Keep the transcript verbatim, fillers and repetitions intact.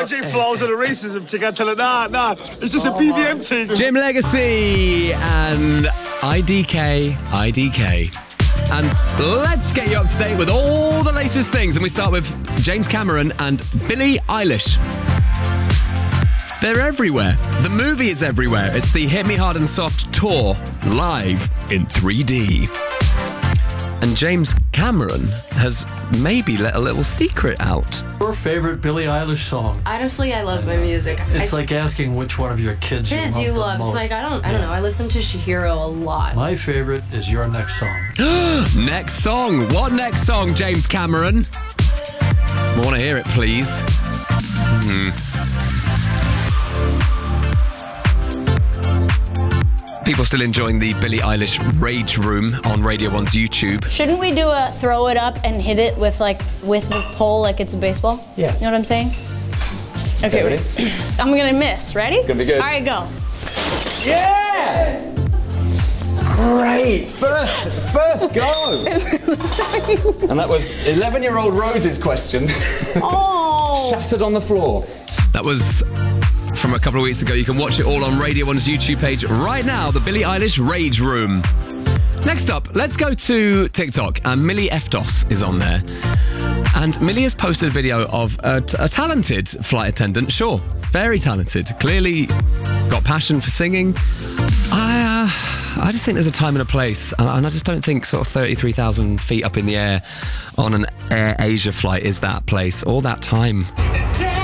R J flows and the racism thing. I tell her, nah, nah, it's just a B B M thing. Jim Legacy and I D K, I D K. And let's get you up to date with all the latest things. And we start with James Cameron and Billie Eilish. They're everywhere. The movie is everywhere. It's the Hit Me Hard and Soft tour, live in three D. And James Cameron has maybe let a little secret out. Your favorite Billie Eilish song? Honestly, I love my music. It's I, like asking which one of your kids, kids you you love, love. the It's most. like I don't, I don't know. I listen to Shihiro a lot. My favorite is Your Next Song. Next song. What next song, James Cameron? I want to hear it, please. Hmm. People still enjoying the Billie Eilish Rage Room on Radio one's YouTube. Shouldn't we do a throw it up and hit it with like with the pole like it's a baseball? Yeah. You know what I'm saying? Okay, ready? I'm gonna miss. Ready? It's gonna be good. All right, go. Yeah! Great! First, first go! And that was eleven-year-old Rose's question. Oh! Shattered on the floor. That was from a couple of weeks ago. You can watch it all on Radio one's YouTube page right now, the Billie Eilish Rage Room. Next up, let's go to TikTok, and Millie Eftos is on there. And Millie has posted a video of a, a talented flight attendant, sure, very talented, clearly got passion for singing. I, uh, I just think there's a time and a place, and, and I just don't think sort of thirty-three thousand feet up in the air on an Air Asia flight is that place or that time.